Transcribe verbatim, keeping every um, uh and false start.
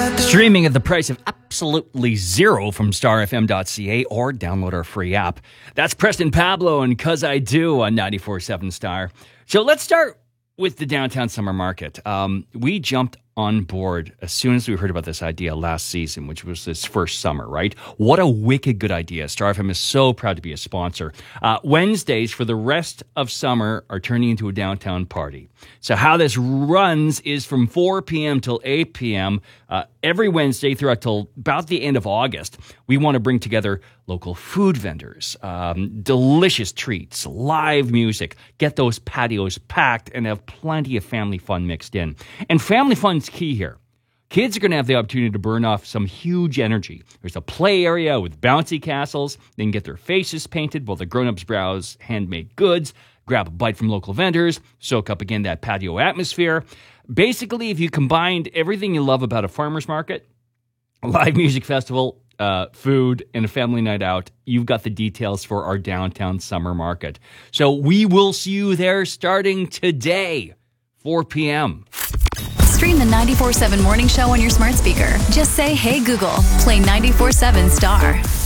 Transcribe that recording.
Streaming at the price of absolutely zero from star f m dot c a or download our free app. That's Preston Pablo and 'Cause I Do on ninety-four point seven Star. So let's start with the downtown summer market. Um, we jumped on board as soon as we heard about this idea last season, which was this first summer, right? What a wicked good idea. Star F M is so proud to be a sponsor. Uh, Wednesdays for the rest of summer are turning into a downtown party. So how this runs is from four p.m. till eight p.m. Uh, every Wednesday throughout till about the end of August. We want to bring together local food vendors, um, delicious treats, live music, get those patios packed, and have plenty of family fun mixed in. And family fun's key here. Kids are going to have the opportunity to burn off some huge energy. There's a play area with bouncy castles. They can get their faces painted while the grown-ups browse handmade goods, grab a bite from local vendors, soak up again that patio atmosphere. Basically, if you combined everything you love about a farmer's market, a live music festival, uh, food, and a family night out, you've got the details for our downtown summer market. So we will see you there starting today, four p.m. Stream the ninety-four seven Morning Show on your smart speaker. Just say, "Hey Google, play ninety-four seven Star."